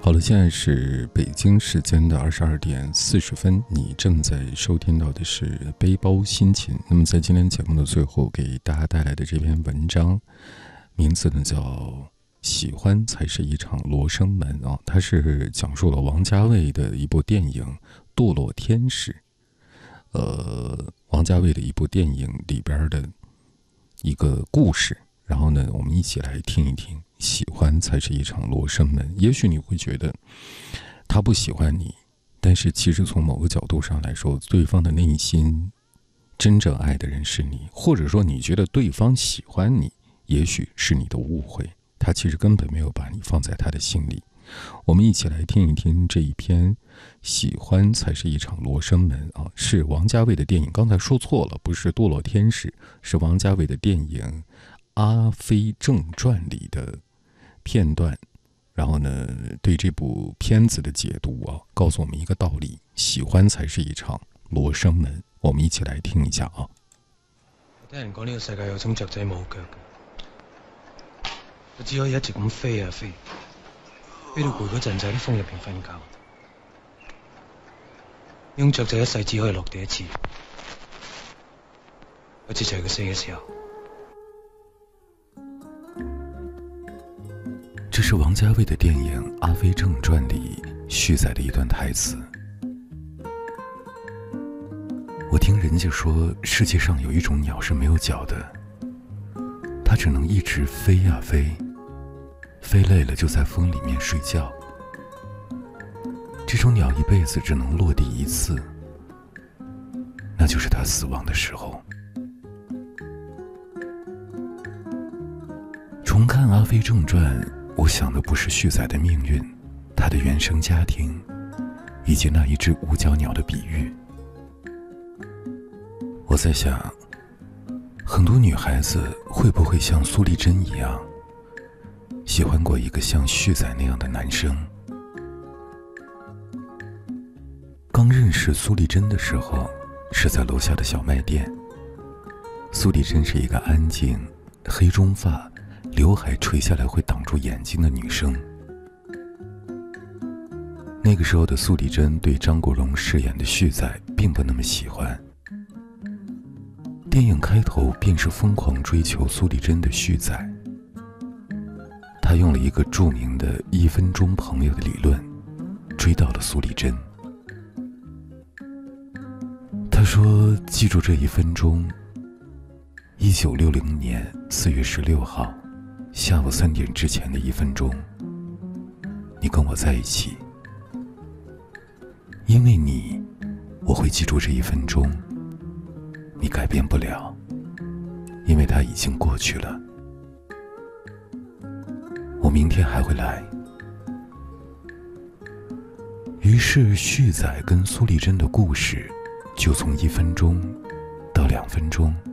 好了，现在是北京时间的22点40分，你正在收听到的是背包心情。那么在今天节目的最后，给大家带来的这篇文章，名字呢叫喜欢才是一场罗生门啊，它是讲述了王家卫的一部电影《堕落天使》，王家卫的一部电影里边的一个故事。然后呢，我们一起来听一听，喜欢才是一场罗生门。也许你会觉得他不喜欢你，但是其实从某个角度上来说，对方的内心真正爱的人是你，或者说你觉得对方喜欢你，也许是你的误会，他其实根本没有把你放在他的心里。我们一起来听一听这一篇喜欢才是一场罗生门啊，是王家卫的电影，刚才说错了，不是堕落天使，是王家卫的电影《阿飞正传》里的片段。然后呢，对这部片子的解读啊，告诉我们一个道理：喜欢才是一场罗生門。我們一起來聽一下啊。 聽人講呢個世界有種雀仔冇腳嘅，佢只可以一直咁飛啊飛，飛到攰嗰陣就喺啲風入邊瞓覺。呢種雀仔一世只可以落地一次，一次就係佢死嘅時候。 这是王家卫的电影《阿飞正传》里续载的一段台词。我听人家说，世界上有一种鸟是没有脚的，它只能一直飞呀飞，飞累了就在风里面睡觉。这种鸟一辈子只能落地一次，那就是它死亡的时候。重看《阿飞正传》，我想的不是续载的命运，他的原生家庭，以及那一只五角鸟的比喻。我在想，很多女孩子会不会像苏丽珍一样，喜欢过一个像续载那样的男生？刚认识苏丽珍的时候，是在楼下的小卖店。苏丽珍是一个安静、黑中发、刘海垂下来会挡住眼睛的女生。那个时候的苏丽珍对张国荣饰演的旭仔并不那么喜欢。电影开头便是疯狂追求苏丽珍的旭仔，他用了一个著名的1分钟朋友的理论追到了苏丽珍。他说，记住这1分钟，1960年4月16号下午3点之前的1分钟，你跟我在一起，因为你，我会记住这1分钟，你改变不了，因为它已经过去了。我明天还会来。于是旭仔跟苏丽珍的故事就从1分钟到2分钟